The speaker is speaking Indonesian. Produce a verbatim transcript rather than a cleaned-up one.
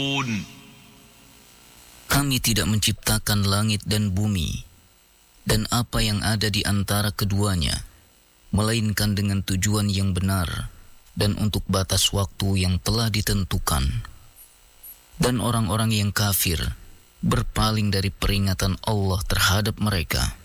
Kami tidak menciptakan langit dan bumi dan apa yang ada di antara keduanya, melainkan dengan tujuan yang benar dan untuk batas waktu yang telah ditentukan. Dan orang-orang yang kafir berpaling dari peringatan Allah terhadap mereka.